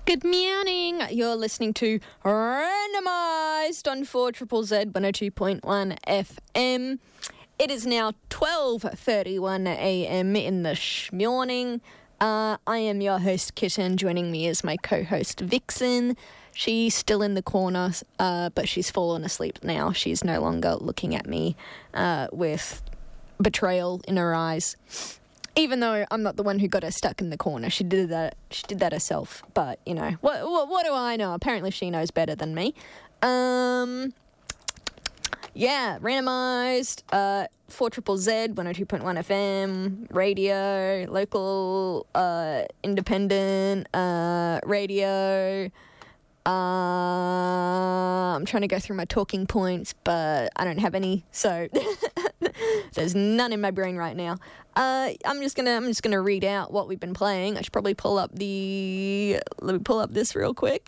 Good morning. You're listening to Randomised on 4ZZZ 102.1 FM. It is now 12:31 a.m. in the morning. I am your host, Kitten. Joining me is my co-host, Vixen. She's still in the corner, but she's fallen asleep now. She's no longer looking at me with betrayal in her eyes. Even though I'm not the one who got her stuck in the corner, she did that herself. But you know, what do I know? Apparently, she knows better than me. Yeah, randomised. 4ZZZ 102.1 FM radio, local, independent, radio. I'm trying to go through my talking points, but I don't have any, so there's none in my brain right now. I'm just gonna read out what we've been playing. I should probably let me pull up this real quick.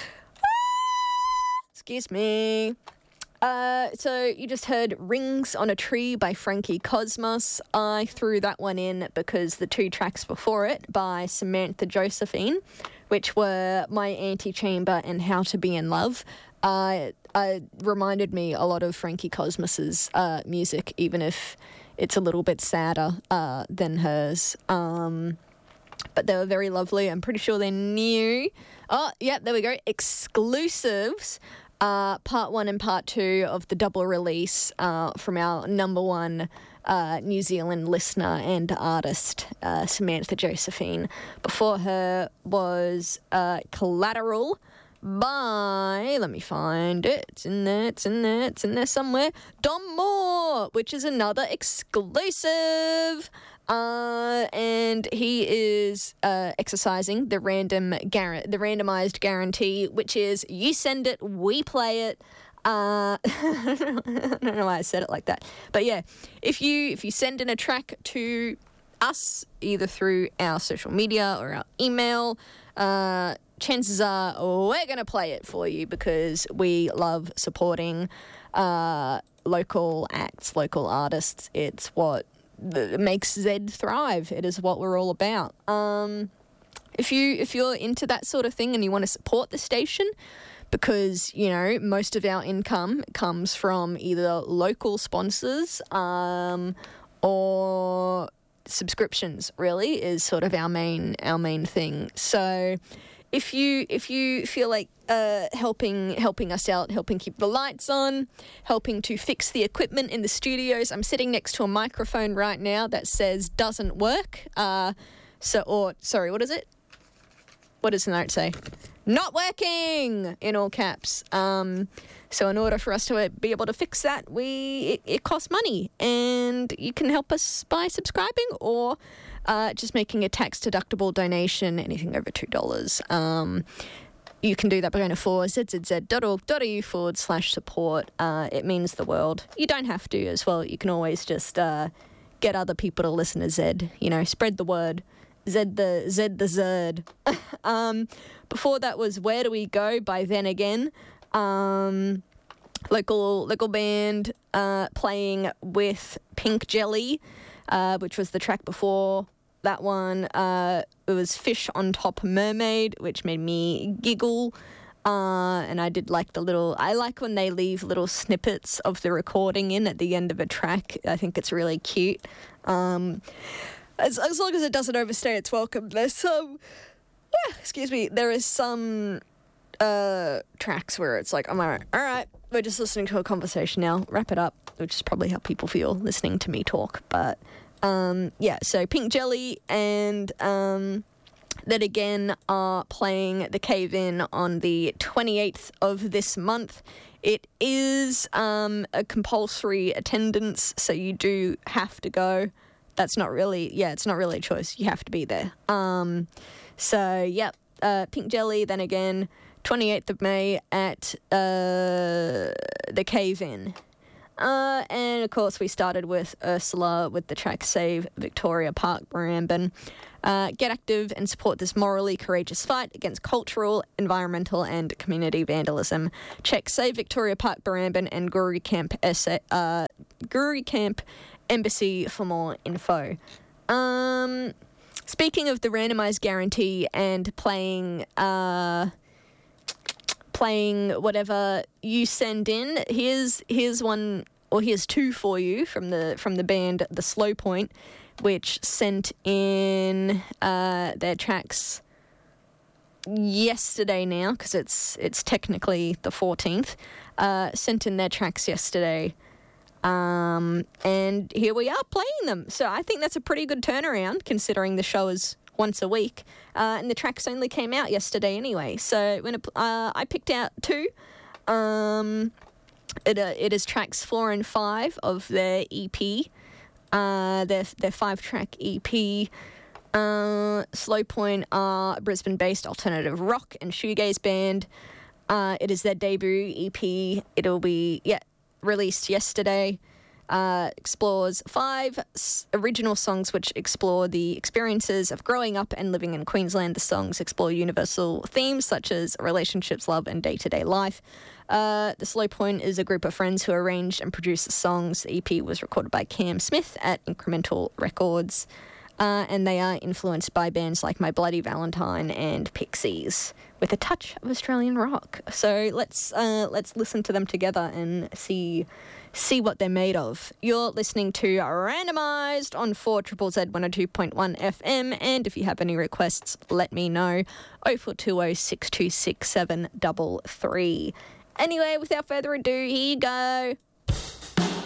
Excuse me. So you just heard Rings on a Tree by Frankie Cosmos. I threw that one in because the two tracks before it by Samantha Josephine, which were My Antechamber and How to Be in Love, reminded me a lot of Frankie Cosmos's music, even if it's a little bit sadder than hers. But they were very lovely. I'm pretty sure they're new. Oh, yeah, there we go. Exclusives. Part 1 and Part 2 of the double release from our number one New Zealand listener and artist, Samantha Josephine. Before her was Collateral by, let me find it, it's in there somewhere, Dom Moore, which is another exclusive. And he is exercising the randomized guarantee, which is you send it, we play it. I don't know why I said it like that, but yeah, if you send in a track to us either through our social media or our email, chances are we're gonna play it for you because we love supporting local acts, local artists. It's what makes Zed thrive. It is what we're all about. If you're into that sort of thing and you want to support the station, because you know most of our income comes from either local sponsors or subscriptions, really is sort of our main thing. So if you feel like helping us out, helping keep the lights on, helping to fix the equipment in the studios. I'm sitting next to a microphone right now that says doesn't work. Sorry, what is it? What does the note say? Not working in all caps. So in order for us to be able to fix that, it costs money, and you can help us by subscribing or just making a tax-deductible donation, anything over $2. You can do that by going to 4zzz.org.au/support. It means the world. You don't have to as well. You can always just get other people to listen to Zed. You know, spread the word. Zed the Zerd. Before that was Where Do We Go by Then Again. Local band playing with Pink Jelly, which was the track before that one. It was Fish on Top Mermaid, which made me giggle. And I did like I like when they leave little snippets of the recording in at the end of a track. I think it's really cute. As long as it doesn't overstay its welcome. There's some, there is some tracks where it's like, I'm all right, we're just listening to a conversation now, wrap it up, which is probably how people feel listening to me talk. But so Pink Jelly and Then Again are playing the Cave-In on the 28th of this month. It is a compulsory attendance, so you do have to go. It's not really a choice. You have to be there. Pink Jelly, Then Again, 28th of May at the Cave-In. And, of course, we started with Ursula with the track Save Victoria Park Barrambin. Get active and support this morally courageous fight against cultural, environmental and community vandalism. Check Save Victoria Park Barrambin and Guru Camp Embassy for more info. Speaking of the randomised guarantee and playing whatever you send in, here's one, or here's two for you from the band The Slow Point, which sent in their tracks yesterday now, because it's technically the 14th. Sent in their tracks yesterday. And here we are playing them. So I think that's a pretty good turnaround considering the show is once a week. And the tracks only came out yesterday anyway. So I picked out two. It is tracks 4 and 5 of their EP. Their 5-track EP. Slow Point are a Brisbane-based alternative rock and shoegaze band. It is their debut EP. It'll be released yesterday. Explores 5 original songs which explore the experiences of growing up and living in Queensland. The songs explore universal themes such as relationships, love, and day-to-day life. The Slow Point is a group of friends who arranged and produced the songs. The EP was recorded by Cam Smith at Incremental Records. And they are influenced by bands like My Bloody Valentine and Pixies, with a touch of Australian rock. So let's listen to them together and see what they're made of. You're listening to Randomised on 4ZZZ 102.1 FM, and if you have any requests, let me know. 0420 626 733. Anyway, without further ado, here you go.